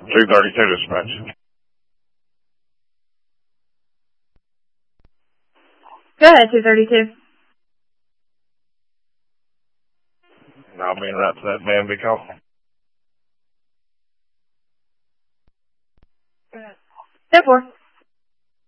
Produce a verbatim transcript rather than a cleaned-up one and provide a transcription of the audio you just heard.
two thirty-two dispatch. Go ahead, two thirty-two. I'll be right to that Bambi call. ten four.